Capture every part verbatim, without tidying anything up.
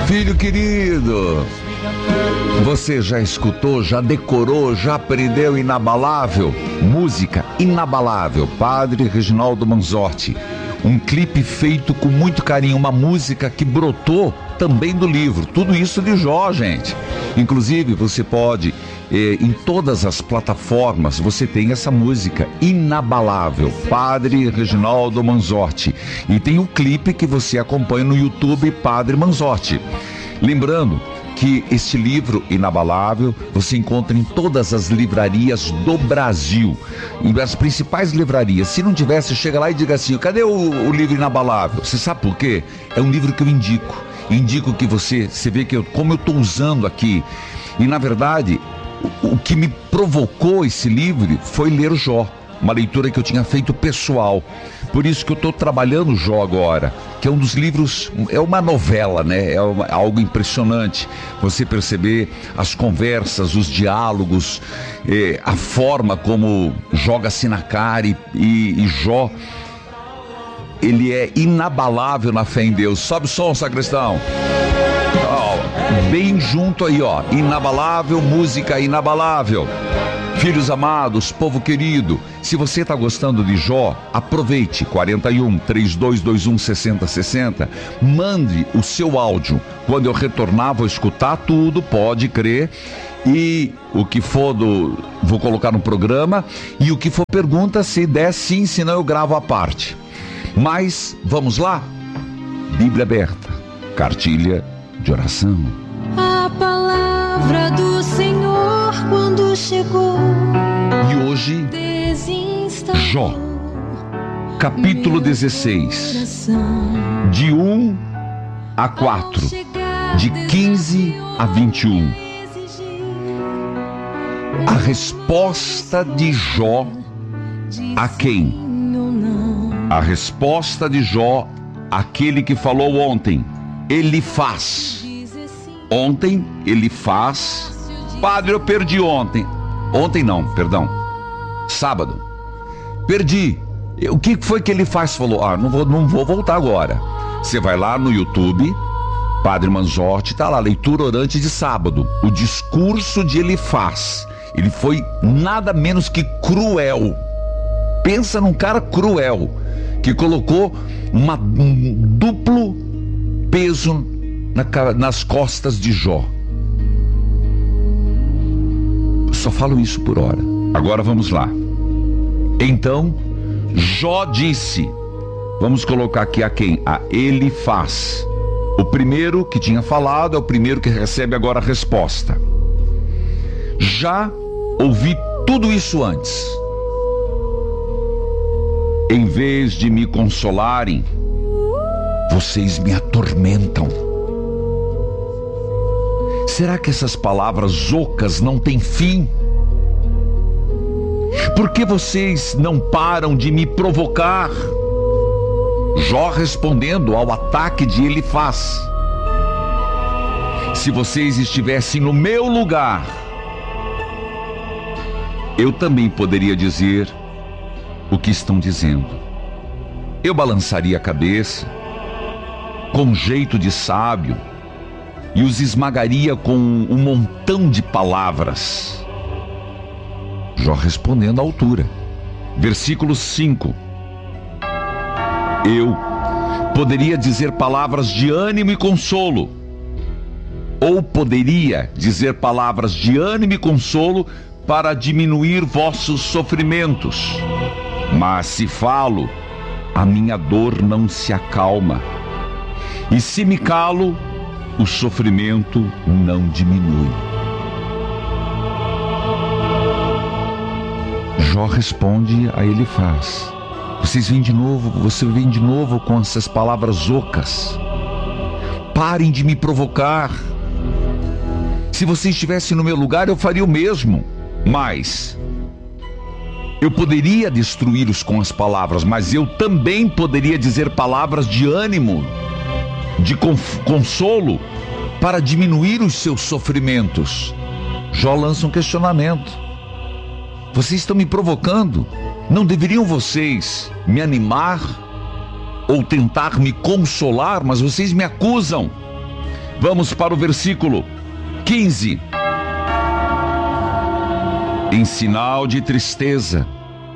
Filho querido, você já escutou, já decorou, já aprendeu Inabalável? Música Inabalável, Padre Reginaldo Manzotti. Um clipe feito com muito carinho, uma música que brotou também do livro. Tudo isso de Jó, gente. Inclusive, você pode, eh, em todas as plataformas, você tem essa música Inabalável, Padre Reginaldo Manzotti. E tem o clipe que você acompanha no YouTube, Padre Manzotti. Lembrando que este livro Inabalável você encontra em todas as livrarias do Brasil, em as principais livrarias. Se não tivesse, chega lá e diga assim: cadê o, o livro Inabalável? Você sabe por quê? É um livro que eu indico. Indico que você, você vê que eu, como eu estou usando aqui. E na verdade, o, o que me provocou esse livro foi ler Jó. Uma leitura que eu tinha feito pessoal. Por isso que eu estou trabalhando Jó agora, que é um dos livros, é uma novela, né? É uma, algo impressionante. Você perceber as conversas, os diálogos, eh, a forma como joga-se na cara e, e, e Jó, ele é inabalável na fé em Deus. Sobe o som, sacristão. Oh, bem junto aí, ó. Inabalável, música inabalável. Filhos amados, povo querido, se você está gostando de Jó, aproveite quarenta e um, trinta e dois vinte e um, sessenta sessenta, mande o seu áudio. Quando eu retornar, vou escutar tudo, pode crer, e o que for do, vou colocar no programa, e o que for pergunta, se der sim, senão eu gravo a parte. Mas, vamos lá? Bíblia aberta, cartilha de oração. A palavra do Senhor quando chegou. E hoje, Jó, capítulo dezesseis, de um a quatro, de quinze a vinte e um. A resposta de Jó a quem? A resposta de Jó àquele que falou ontem, Elifaz. Ontem, Elifaz. Padre, eu perdi ontem. Ontem não, perdão. Sábado. Perdi. O que foi que Elifaz falou? Ah, não vou, não vou voltar agora. Você vai lá no YouTube, Padre Manzotti, tá lá, leitura orante de sábado. O discurso de Elifaz. Ele foi nada menos que cruel. Pensa num cara cruel, que colocou uma, um duplo peso na, nas costas de Jó. Só falo isso por hora. Agora vamos lá. Então, Jó disse, vamos colocar aqui a quem? A Elifaz. O primeiro que tinha falado é o primeiro que recebe agora a resposta. Já ouvi tudo isso antes. Em vez de me consolarem, vocês me atormentam. Será que essas palavras ocas não têm fim? Por que vocês não param de me provocar? Jó respondendo ao ataque de Elifaz. Se vocês estivessem no meu lugar, eu também poderia dizer o que estão dizendo. Eu balançaria a cabeça com jeito de sábio e os esmagaria com um montão de palavras. Jó respondendo à altura. Versículo cinco. Eu poderia dizer palavras de ânimo e consolo, ou poderia dizer palavras de ânimo e consolo para diminuir vossos sofrimentos. Mas se falo, a minha dor não se acalma. E se me calo, o sofrimento não diminui. Jó responde a Elifaz. Vocês vêm de novo, você vem de novo com essas palavras ocas. Parem de me provocar. Se você estivesse no meu lugar, eu faria o mesmo. Mas eu poderia destruí-los com as palavras, mas eu também poderia dizer palavras de ânimo, de consolo, para diminuir os seus sofrimentos. Jó lança um questionamento. Vocês estão me provocando? Não deveriam vocês me animar ou tentar me consolar? Mas vocês me acusam. Vamos para o versículo quinze. Em sinal de tristeza,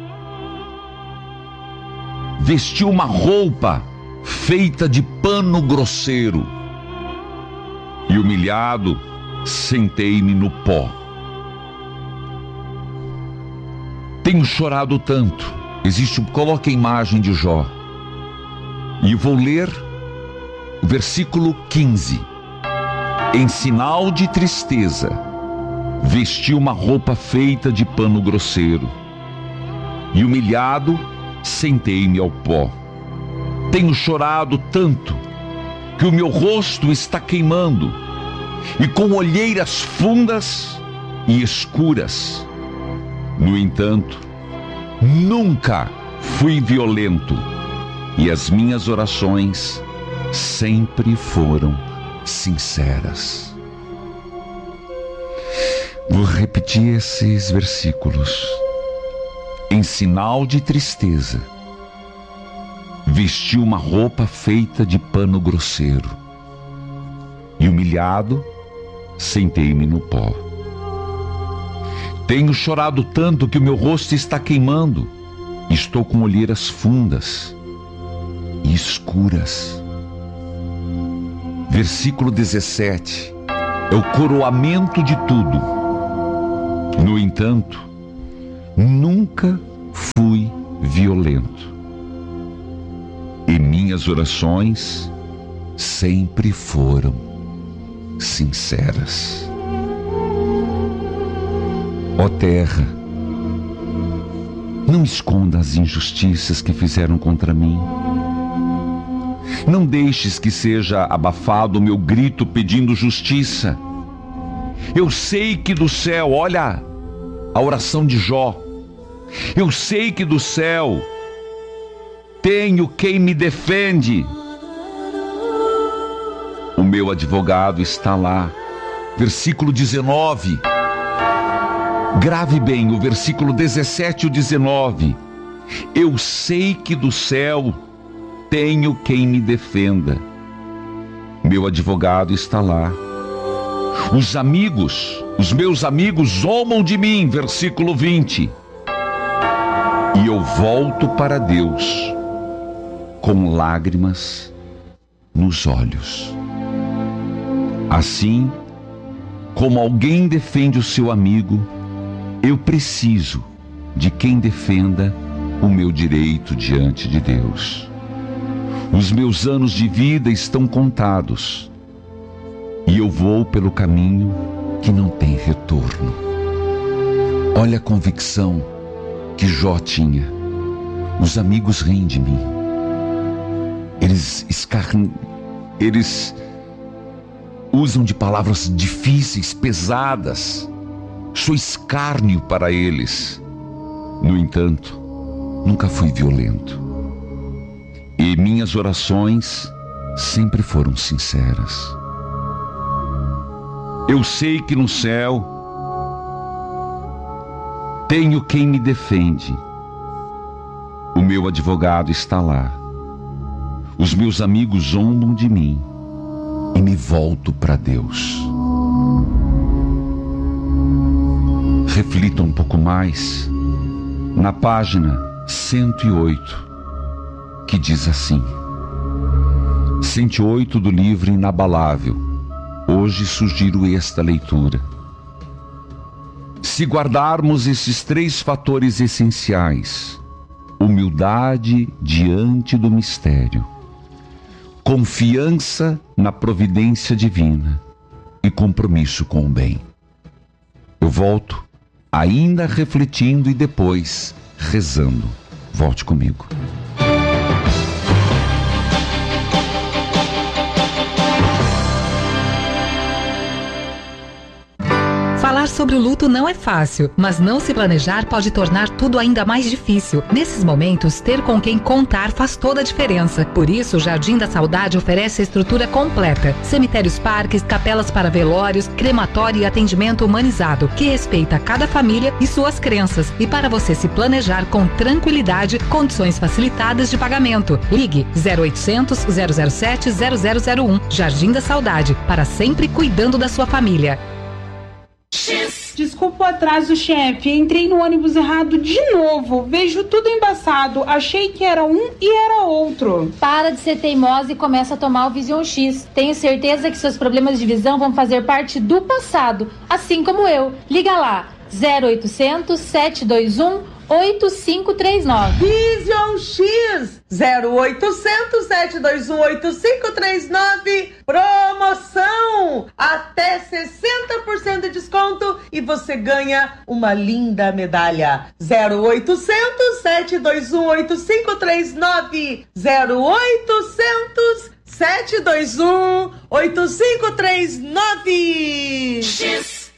vesti uma roupa feita de pano grosseiro, e humilhado, sentei-me no pó. Tenho chorado tanto. Existe, coloque a imagem de Jó. E vou ler o versículo quinze. Em sinal de tristeza, vesti uma roupa feita de pano grosseiro, e humilhado, sentei-me ao pó. Tenho chorado tanto que o meu rosto está queimando, e com olheiras fundas e escuras. No entanto, nunca fui violento, e as minhas orações sempre foram sinceras. Vou repetir esses versículos. Em sinal de tristeza, vesti uma roupa feita de pano grosseiro, e humilhado, sentei-me no pó. Tenho chorado tanto que o meu rosto está queimando, estou com olheiras fundas e escuras. Versículo dezessete, é o coroamento de tudo. No entanto, nunca fui violento, e minhas orações sempre foram sinceras. Ó terra, não esconda as injustiças que fizeram contra mim. Não deixes que seja abafado o meu grito pedindo justiça. Eu sei que do céu, olha a oração de Jó, eu sei que do céu tenho quem me defende. O meu advogado está lá. Versículo dezenove. Grave bem o versículo dezessete e o dezenove. Eu sei que do céu tenho quem me defenda. Meu advogado está lá. Os amigos, os meus amigos zombam de mim. Versículo vinte. E eu volto para Deus com lágrimas nos olhos. Assim como alguém defende o seu amigo, eu preciso de quem defenda o meu direito diante de Deus. Os meus anos de vida estão contados, e eu vou pelo caminho que não tem retorno. Olha a convicção que Jó tinha. Os amigos riem de mim. Eles escarnecem, eles usam de palavras difíceis, pesadas. Sou escárnio para eles. No entanto, nunca fui violento, e minhas orações sempre foram sinceras. Eu sei que no céu tenho quem me defende. O meu advogado está lá. Os meus amigos zombam de mim, e me volto para Deus. Reflita um pouco mais na página cento e oito, que diz assim: cento e oito do livro Inabalável. Hoje sugiro esta leitura. Se guardarmos esses três fatores essenciais: humildade diante do mistério, confiança na providência divina e compromisso com o bem. Eu volto ainda refletindo e depois rezando. Volte comigo. Falar sobre o luto não é fácil, mas não se planejar pode tornar tudo ainda mais difícil. Nesses momentos, ter com quem contar faz toda a diferença. Por isso, o Jardim da Saudade oferece a estrutura completa: cemitérios, parques, capelas para velórios, crematório e atendimento humanizado, que respeita cada família e suas crenças. E para você se planejar com tranquilidade, condições facilitadas de pagamento. Ligue zero oitocentos, zero zero sete, zero zero zero um. Jardim da Saudade, para sempre cuidando da sua família. Desculpa o atraso, chefe. Entrei no ônibus errado de novo. Vejo tudo embaçado. Achei que era um e era outro. Para de ser teimosa e começa a tomar o Vision X. Tenho certeza que seus problemas de visão vão fazer parte do passado, assim como eu. Liga lá, zero oitocentos, sete dois um, oito cinco três nove. Vision X zero oitocentos, sete dois um, oito cinco três nove. Promoção até sessenta por cento de desconto e você ganha uma linda medalha. Zero oitocentos, sete dois um, oito cinco três nove. Zero oitocentos, sete dois um, oito cinco três nove. X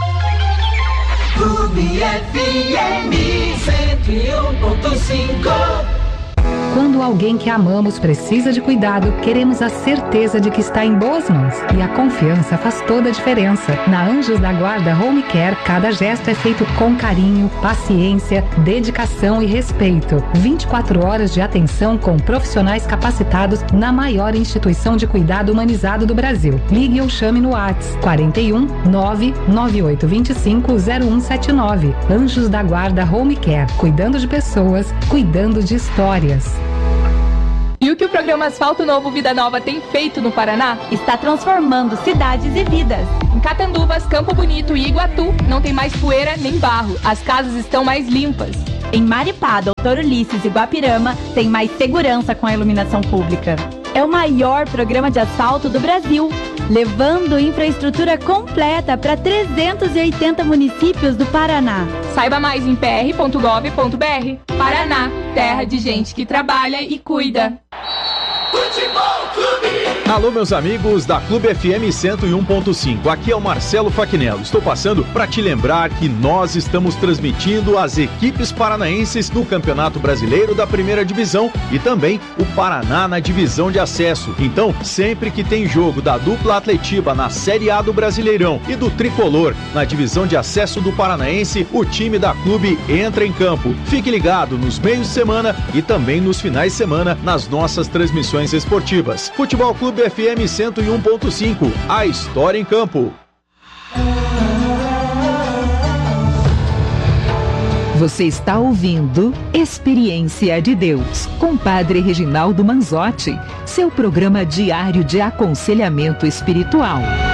Clube F M cento e um ponto cinco. Quando alguém que amamos precisa de cuidado, queremos a certeza de que está em boas mãos. E a confiança faz toda a diferença. Na Anjos da Guarda Home Care, cada gesto é feito com carinho, paciência, dedicação e respeito. vinte e quatro horas de atenção com profissionais capacitados na maior instituição de cuidado humanizado do Brasil. Ligue ou chame no WhatsApp quarenta e um, nove nove oito dois cinco, zero um sete nove. Anjos da Guarda Home Care, cuidando de pessoas, cuidando de histórias. E o que o programa Asfalto Novo Vida Nova tem feito no Paraná? Está transformando cidades e vidas. Em Catanduvas, Campo Bonito e Iguatu não tem mais poeira nem barro. As casas estão mais limpas. Em Maripá, Doutor Ulisses e Guapirama tem mais segurança com a iluminação pública. É o maior programa de asfalto do Brasil, levando infraestrutura completa para trezentos e oitenta municípios do Paraná. Saiba mais em p r ponto gov ponto b r. Paraná, terra de gente que trabalha e cuida. Futebol Clube. Alô, meus amigos da Clube F M cento e um ponto cinco. Aqui é o Marcelo Faquinello. Estou passando para te lembrar que nós estamos transmitindo as equipes paranaenses no Campeonato Brasileiro da Primeira Divisão e também o Paraná na Divisão de Acesso. Então, sempre que tem jogo da dupla Atletiba na Série A do Brasileirão e do Tricolor na Divisão de Acesso do Paranaense, o time da Clube entra em campo. Fique ligado nos meios de semana e também nos finais de semana nas nossas transmissões esportivas. Futebol Clube F M cento e um ponto cinco, a história em campo. Você está ouvindo Experiência de Deus, com Padre Reginaldo Manzotti, seu programa diário de aconselhamento espiritual.